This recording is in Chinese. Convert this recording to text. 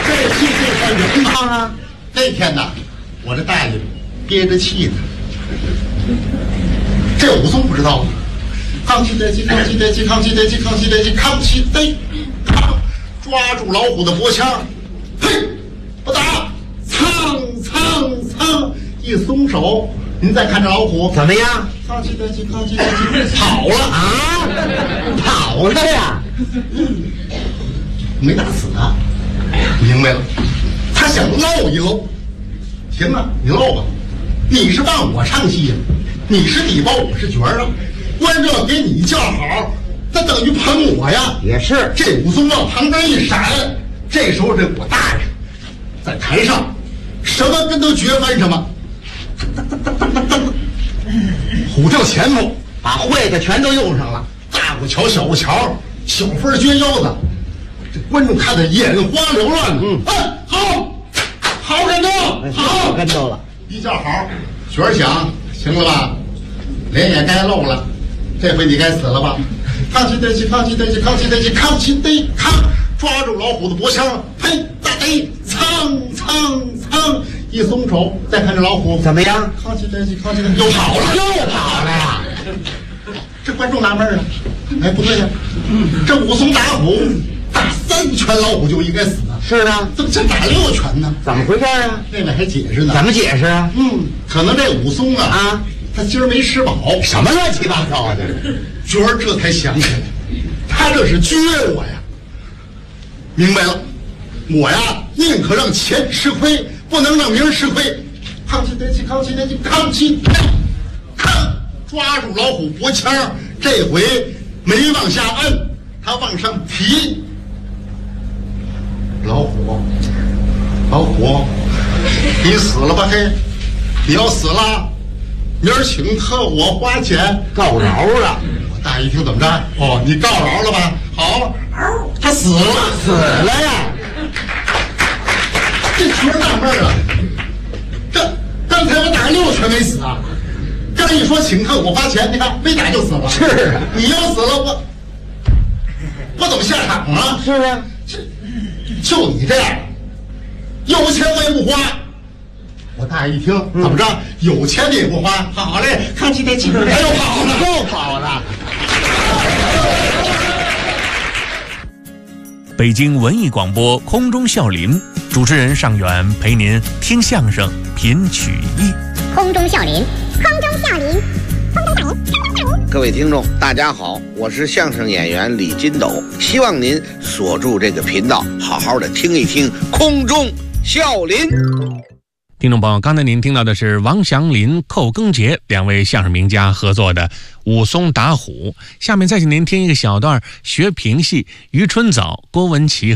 这气这算人吗？ 啊， 这天呐，我这袋里憋着气呢。这武松不知道吗？康熙得气，康熙得气，康熙得气，康熙得气，康熙得，抓住老虎的脖腔，嘿，不打，蹭蹭蹭，一松手，您再看这老虎怎么样？ 康熙得气，康熙得气，跑了啊，跑了呀？ 没打死他，明白了，他想露一露。行啊，你露吧，你是帮我唱戏呀，你是底包，我是角儿啊。观众给你叫好，那等于捧我呀。 也是， 这武松往旁边一闪，这时候这我大爷在台上，什么跟都绝完什么，虎跳前头， 把会的全都用上了。 大鼓桥、小鼓桥，小分撅腰子，这观众看得眼花缭乱。好跟头，好跟头了。 一叫好，曲儿响，行了吧？脸也该露了，这回你该死了吧？康熙得气，康熙得气，康熙得气，康熙得康，抓住老虎的脖腔，嘿，大得，蹭蹭蹭，一松手，再看这老虎怎么样？ 康熙得气，康熙得气，又跑了， 又跑了呀！ 这观众纳闷啊，哎，不对呀，这武松打虎，打3拳老虎就应该死啊， 是呢， 怎么这打6拳呢？ 怎么回事啊？ 那位还解释呢， 怎么解释啊？ 可能这武松啊，他今儿没吃饱， 什么乱七八糟的？ 角儿这才想起来，他这是撅我呀！明白了，我呀宁可让钱吃亏，不能让名儿吃亏。康熙得气，康熙得气，康熙看，抓住老虎脖腔，这回没往下按，他往上提。老虎，你死了吧？嘿，你要死了，明儿请客我花钱告饶了。 我大一听怎么着？哦，你告饶了吧？好，他死了呀！ 这群纳闷啊，这刚才我打6拳没死啊，刚一说请客我花钱，你看没打就死了。 是啊， 你要死了我怎么下场啊？ 是啊， 就你这样，有钱我也不花。我大爷一听，怎么着？有钱你也不花？好嘞，康熙得气，他又跑了。 北京文艺广播空中笑林，主持人尚远陪您听相声品曲艺。 空中笑林，空中笑林，空中笑林。 各位听众大家好，我是相声演员李金斗，希望您锁住这个频道，好好的听一听空中笑林。 听众朋友，刚才您听到的是王祥林、寇庚杰2位相声名家合作的武松打虎。下面再请您听一个小段学评戏，于春藻、郭文琪